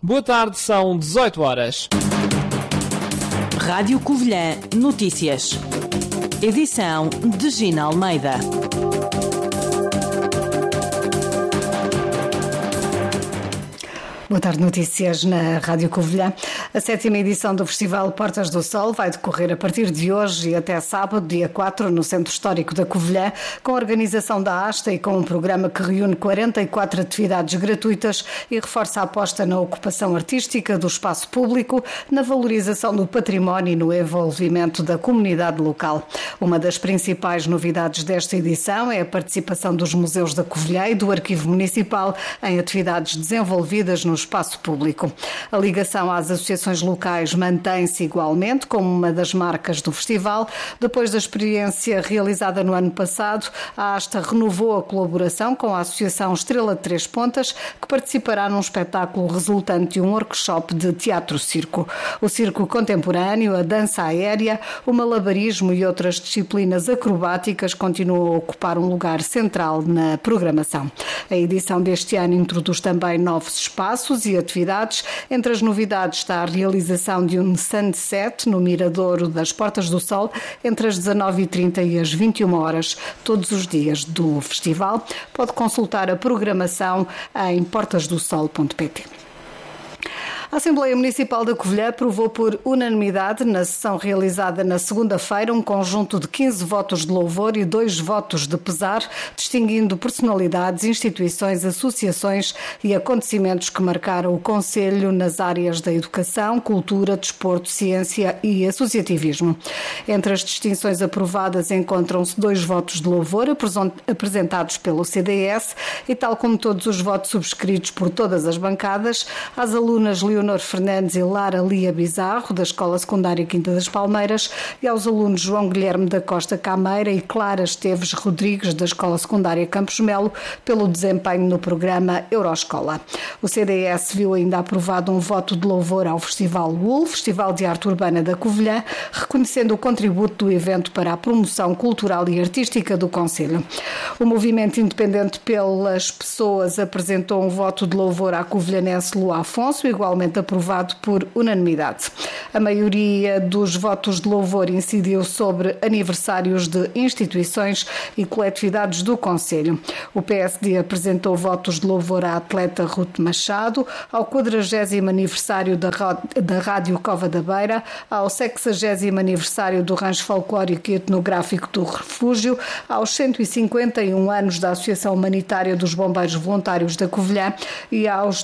Boa tarde, são 18 horas. Rádio Covilhã Notícias. Edição de Gina Almeida. Boa tarde, notícias na Rádio Covilhã. A 7ª edição do Festival Portas do Sol vai decorrer a partir de hoje e até sábado, dia 4, no Centro Histórico da Covilhã, com a organização da ASTA e com um programa que reúne 44 atividades gratuitas e reforça a aposta na ocupação artística do espaço público, na valorização do património e no envolvimento da comunidade local. Uma das principais novidades desta edição é a participação dos museus da Covilhã e do Arquivo Municipal em atividades desenvolvidas no espaço público. A ligação às associações locais mantém-se igualmente como uma das marcas do festival. Depois da experiência realizada no ano passado, a ASTA renovou a colaboração com a Associação Estrela de Três Pontas, que participará num espetáculo resultante de um workshop de teatro-circo. O circo contemporâneo, a dança aérea, o malabarismo e outras disciplinas acrobáticas continuam a ocupar um lugar central na programação. A edição deste ano introduz também novos espaços e atividades. Entre as novidades está a realização de um sunset no Miradouro das Portas do Sol entre as 19h30 e as 21 horas, todos os dias do festival. Pode consultar a programação em portasdosol.pt. A Assembleia Municipal da Covilhã aprovou por unanimidade, na sessão realizada na segunda-feira, um conjunto de 15 votos de louvor e 2 votos de pesar, distinguindo personalidades, instituições, associações e acontecimentos que marcaram o Concelho nas áreas da educação, cultura, desporto, ciência e associativismo. Entre as distinções aprovadas encontram-se 2 votos de louvor apresentados pelo CDS e, tal como todos os votos subscritos por todas as bancadas, às alunas Leonor Fernandes e Lara Lia Bizarro, da Escola Secundária Quinta das Palmeiras, e aos alunos João Guilherme da Costa Cameira e Clara Esteves Rodrigues, da Escola Secundária Campos Melo, pelo desempenho no programa Euroscola. O CDS viu ainda aprovado um voto de louvor ao Festival UL, Festival de Arte Urbana da Covilhã, reconhecendo o contributo do evento para a promoção cultural e artística do Concelho. O Movimento Independente pelas Pessoas apresentou um voto de louvor à covilhanense Lua Afonso, igualmente aprovado por unanimidade. A maioria dos votos de louvor incidiu sobre aniversários de instituições e coletividades do Concelho. O PSD apresentou votos de louvor à atleta Ruth Machado, ao 40º aniversário da Rádio Cova da Beira, ao 60º aniversário do Rancho Folclórico e Etnográfico do Refúgio, aos 151 anos da Associação Humanitária dos Bombeiros Voluntários da Covilhã e aos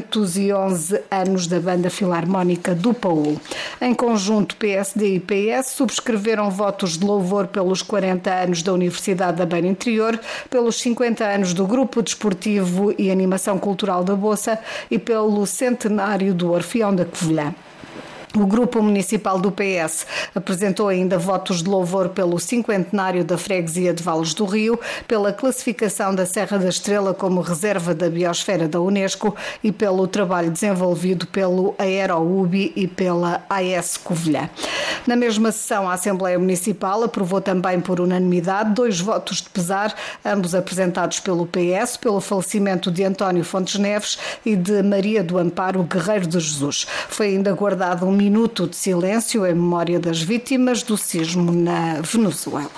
211 anos da Banda Filarmónica do Paul. Em conjunto, PSD e PS subscreveram votos de louvor pelos 40 anos da Universidade da Beira Interior, pelos 50 anos do Grupo Desportivo e Animação Cultural da Boça e pelo centenário do Orfeão da Covilhã. O Grupo Municipal do PS apresentou ainda votos de louvor pelo cinquentenário da Freguesia de Vales do Rio, pela classificação da Serra da Estrela como reserva da biosfera da Unesco e pelo trabalho desenvolvido pelo AeroUBI e pela AS Covilhã. Na mesma sessão, a Assembleia Municipal aprovou também por unanimidade 2 votos de pesar, ambos apresentados pelo PS, pelo falecimento de António Fontes Neves e de Maria do Amparo Guerreiro de Jesus. Foi ainda guardado um minuto de silêncio em memória das vítimas do sismo na Venezuela.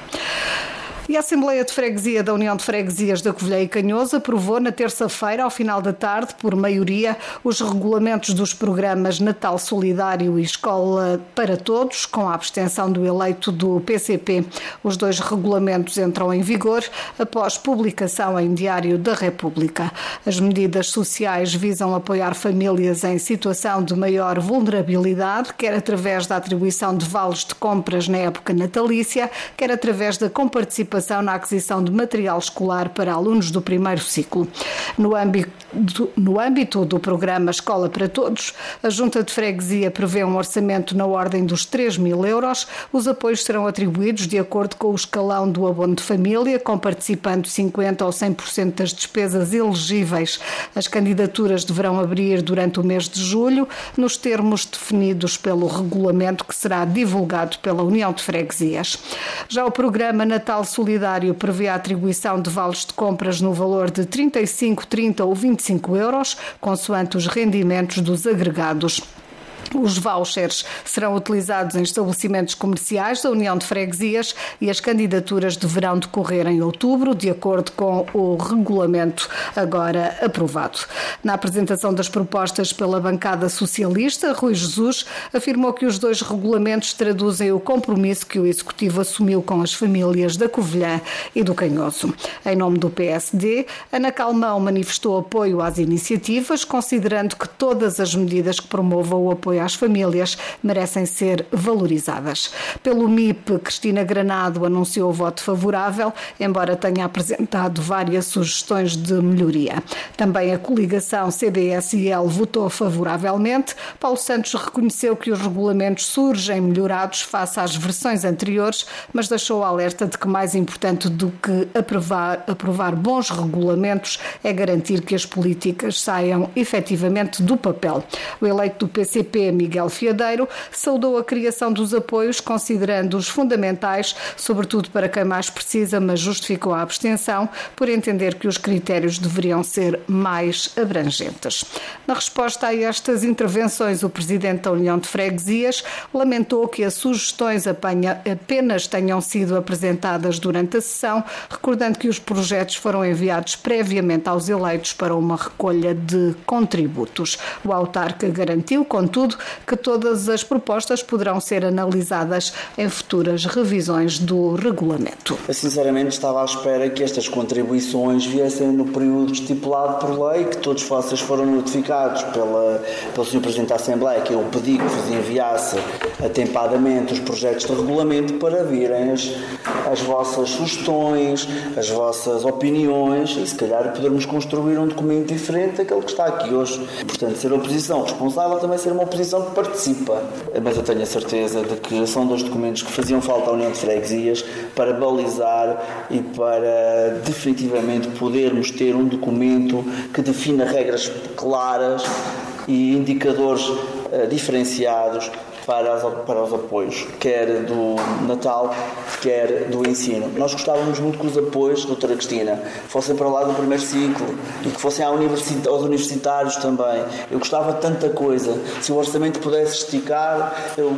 E a Assembleia de Freguesia da União de Freguesias da Covilhã e Canhoso aprovou na terça-feira, ao final da tarde, por maioria, os regulamentos dos programas Natal Solidário e Escola para Todos, com a abstenção do eleito do PCP. Os 2 regulamentos entram em vigor após publicação em Diário da República. As medidas sociais visam apoiar famílias em situação de maior vulnerabilidade, quer através da atribuição de vales de compras na época natalícia, quer através da comparticipação na aquisição de material escolar para alunos do primeiro ciclo. No âmbito do programa Escola para Todos, a Junta de Freguesia prevê um orçamento na ordem dos 3.000 euros. Os apoios serão atribuídos de acordo com o escalão do abono de família, com participando 50% ou 100% das despesas elegíveis. As candidaturas deverão abrir durante o mês de julho, nos termos definidos pelo regulamento que será divulgado pela União de Freguesias. Já o programa Natal Solidário solidário prevê a atribuição de vales de compras no valor de 35, 30 ou 25 euros, consoante os rendimentos dos agregados. Os vouchers serão utilizados em estabelecimentos comerciais da União de Freguesias e as candidaturas deverão decorrer em outubro, de acordo com o regulamento agora aprovado. Na apresentação das propostas pela bancada socialista, Rui Jesus afirmou que os dois regulamentos traduzem o compromisso que o Executivo assumiu com as famílias da Covilhã e do Canhoso. Em nome do PSD, Ana Calmão manifestou apoio às iniciativas, considerando que todas as medidas que promovam o apoio às famílias merecem ser valorizadas. Pelo MIP, Cristina Granado anunciou o voto favorável, embora tenha apresentado várias sugestões de melhoria. Também a coligação CDS-IL votou favoravelmente. Paulo Santos reconheceu que os regulamentos surgem melhorados face às versões anteriores, mas deixou o alerta de que mais importante do que aprovar bons regulamentos é garantir que as políticas saiam efetivamente do papel. O eleito do PCP, Miguel Fiadeiro, saudou a criação dos apoios, considerando-os fundamentais, sobretudo para quem mais precisa, mas justificou a abstenção por entender que os critérios deveriam ser mais abrangentes. Na resposta a estas intervenções, o presidente da União de Freguesias lamentou que as sugestões apenas tenham sido apresentadas durante a sessão, recordando que os projetos foram enviados previamente aos eleitos para uma recolha de contributos. O autarca garantiu, contudo, que todas as propostas poderão ser analisadas em futuras revisões do regulamento. Eu sinceramente estava à espera que estas contribuições viessem no período estipulado por lei, que todos vocês foram notificados pelo Sr. Presidente da Assembleia, que eu pedi que vos enviasse atempadamente os projetos de regulamento para virem as vossas sugestões, as vossas opiniões e se calhar podermos construir um documento diferente daquele que está aqui hoje. Portanto, ser oposição responsável também ser uma oposição que participa, mas eu tenho a certeza de que são dois documentos que faziam falta à União de Freguesias para balizar e para definitivamente podermos ter um documento que defina regras claras e indicadores diferenciados para os apoios, quer do Natal, quer do ensino. Nós gostávamos muito que os apoios, doutora Cristina, fossem para lá do primeiro ciclo e que fossem aos universitários também. Eu gostava de tanta coisa. Se o orçamento pudesse esticar,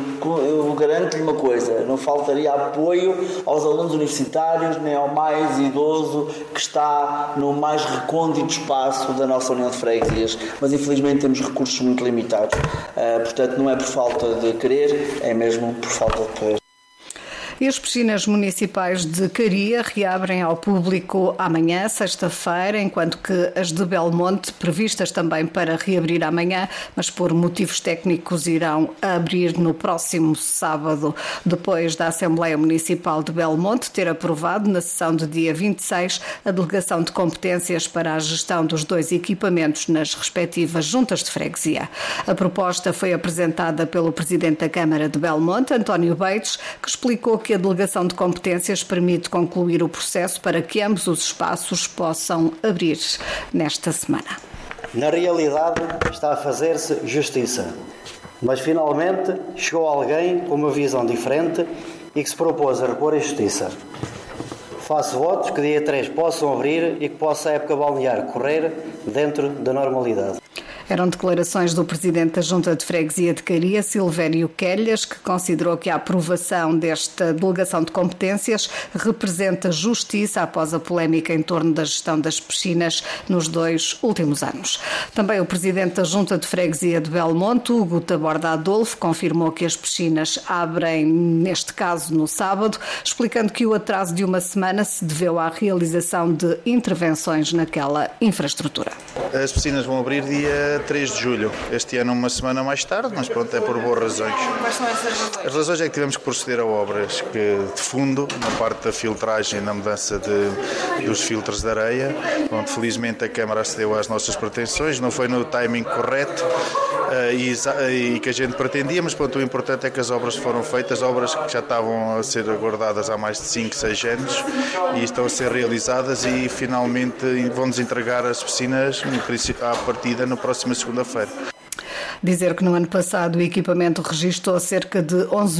eu garanto-lhe uma coisa, não faltaria apoio aos alunos universitários, nem ao mais idoso que está no mais recôndito espaço da nossa União de Freguesias. Mas infelizmente temos recursos muito limitados. Portanto, não é por falta de querer, é mesmo por falta de poder. E as piscinas municipais de Caria reabrem ao público amanhã, sexta-feira, enquanto que as de Belmonte, previstas também para reabrir amanhã, mas por motivos técnicos irão abrir no próximo sábado, depois da Assembleia Municipal de Belmonte ter aprovado, na sessão de dia 26, a delegação de competências para a gestão dos dois equipamentos nas respectivas juntas de freguesia. A proposta foi apresentada pelo Presidente da Câmara de Belmonte, António Beites, que explicou que a delegação de competências permite concluir o processo para que ambos os espaços possam abrir nesta semana. Na realidade, está a fazer-se justiça, mas finalmente chegou alguém com uma visão diferente e que se propôs a repor a justiça. Faço votos que dia 3 possam abrir e que possa a época balnear correr dentro da normalidade. Eram declarações do Presidente da Junta de Freguesia de Caria, Silvério Quelhas, que considerou que a aprovação desta delegação de competências representa justiça após a polémica em torno da gestão das piscinas nos 2 últimos anos. Também o Presidente da Junta de Freguesia de Belmonte, Hugo Taborda Adolfo, confirmou que as piscinas abrem, neste caso, no sábado, explicando que o atraso de uma semana se deveu à realização de intervenções naquela infraestrutura. As piscinas vão abrir dia 3 de julho. Este ano uma semana mais tarde, mas pronto, é por boas razões. Quais são essas razões? As razões é que tivemos que proceder a obras de fundo, na parte da filtragem e na mudança dos filtros de areia. Pronto, felizmente a Câmara acedeu às nossas pretensões, não foi no timing correto e que a gente pretendia, mas pronto, o importante é que as obras foram feitas, obras que já estavam a ser aguardadas há mais de 5, 6 anos e estão a ser realizadas e finalmente vão-nos entregar as piscinas à partida na próxima segunda-feira. Dizer que no ano passado o equipamento registrou cerca de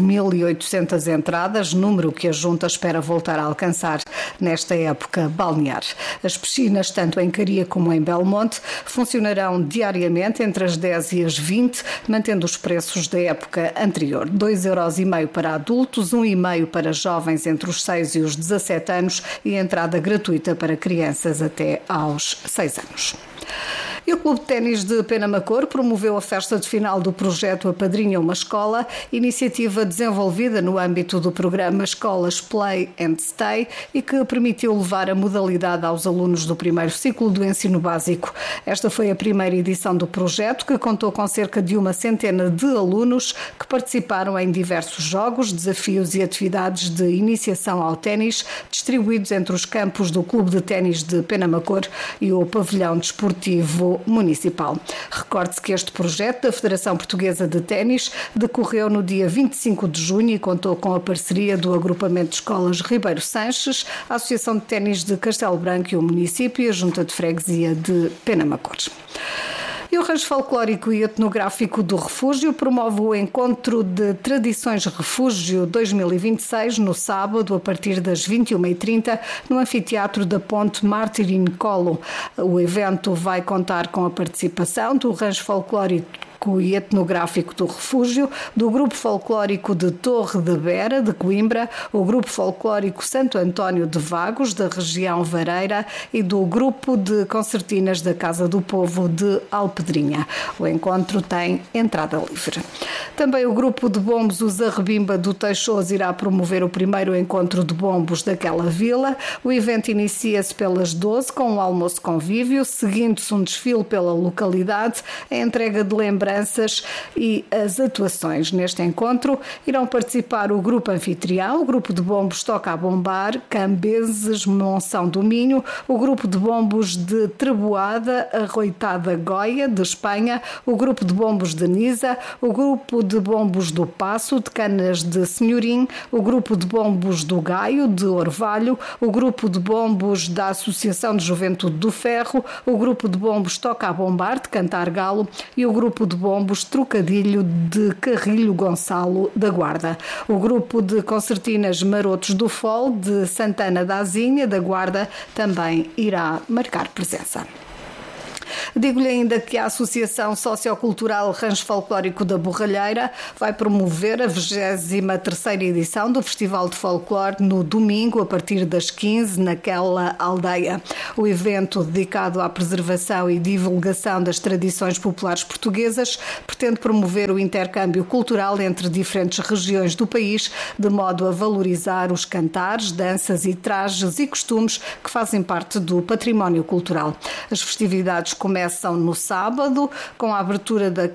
11.800 entradas, número que a Junta espera voltar a alcançar nesta época balnear. As piscinas, tanto em Caria como em Belmonte, funcionarão diariamente entre as 10 e as 20, mantendo os preços da época anterior. 2,5 € para adultos, 1,5 € para jovens entre os 6 e os 17 anos e entrada gratuita para crianças até aos 6 anos. E o Clube de Ténis de Penamacor promoveu a festa de final do projeto Apadrinha uma Escola, iniciativa desenvolvida no âmbito do programa Escolas Play and Stay e que permitiu levar a modalidade aos alunos do primeiro ciclo do ensino básico. Esta foi a primeira edição do projeto, que contou com cerca de 100 de alunos que participaram em diversos jogos, desafios e atividades de iniciação ao ténis, distribuídos entre os campos do Clube de Ténis de Penamacor e o pavilhão desportivo municipal. Recorde-se que este projeto da Federação Portuguesa de Ténis decorreu no dia 25 de junho e contou com a parceria do Agrupamento de Escolas Ribeiro Sanches, a Associação de Ténis de Castelo Branco e o município e a Junta de Freguesia de Penamacor. E o Rancho Folclórico e Etnográfico do Refúgio promove o Encontro de Tradições Refúgio 2026 no sábado, a partir das 21h30, no Anfiteatro da Ponte Martirim Colo. O evento vai contar com a participação do Rancho Folclórico e Etnográfico do Refúgio, do Grupo Folclórico de Torre de Bera, de Coimbra, o Grupo Folclórico Santo António de Vagos, da região Vareira, e do Grupo de Concertinas da Casa do Povo de Alpedrinha. O encontro tem entrada livre. Também o Grupo de Bombos Os Arrebimba do Teixoso irá promover o primeiro encontro de bombos daquela vila. O evento inicia-se pelas 12 com um almoço convívio, seguindo-se um desfile pela localidade, a entrega de lembranças e as atuações. Neste encontro irão participar o grupo anfitrião, o grupo de bombos Toca a Bombar, Cambeses, Monção do Minho, o grupo de bombos de Treboada, Arroitada Goia, de Espanha, o grupo de bombos de Nisa, o grupo de bombos do Passo, de Canas de Senhorim, o grupo de bombos do Gaio, de Orvalho, o grupo de bombos da Associação de Juventude do Ferro, o grupo de bombos Toca a Bombar, de Cantar Galo, e o grupo de bombos Trocadilho de Carrilho Gonçalo da Guarda. O grupo de concertinas Marotos do Fol, de Santana da Azinha da Guarda, também irá marcar presença. Digo-lhe ainda que a Associação Sociocultural Rancho Folclórico da Borralheira vai promover a 23ª edição do Festival de Folclore no domingo, a partir das 15, naquela aldeia. O evento, dedicado à preservação e divulgação das tradições populares portuguesas, pretende promover o intercâmbio cultural entre diferentes regiões do país, de modo a valorizar os cantares, danças e trajes e costumes que fazem parte do património cultural. As festividades começam no sábado, com a abertura da